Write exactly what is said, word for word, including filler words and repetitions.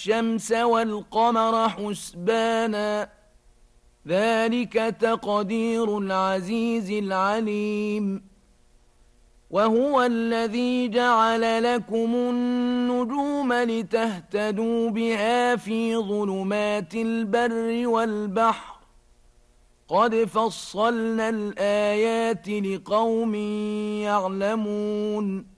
الشمس والقمر حسبانا ذلك تقدير العزيز العليم وهو الذي جعل لكم النجوم لتهتدوا بها في ظلمات البر والبحر قد فصلنا الآيات لقوم يعلمون